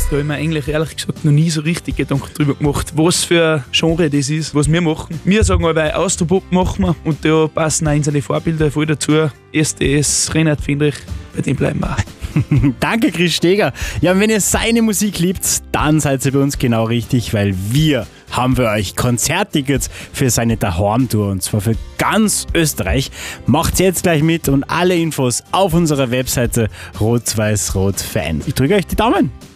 Da habe ich mir eigentlich ehrlich gesagt noch nie so richtig Gedanken drüber gemacht, was für ein Genre das ist, was wir machen. Wir sagen aber, Austropop machen wir und da passen auch unsere Vorbilder voll dazu. SDS, Reinhard Fendrich, bei dem bleiben wir auch. Danke, Chris Steger. Ja, und wenn ihr seine Musik liebt, dann seid ihr bei uns genau richtig, weil wir haben für euch Konzerttickets für seine Daheim-Tour und zwar für ganz Österreich. Macht's jetzt gleich mit und alle Infos auf unserer Webseite rot-weiß-rot-fan. Ich drücke euch die Daumen.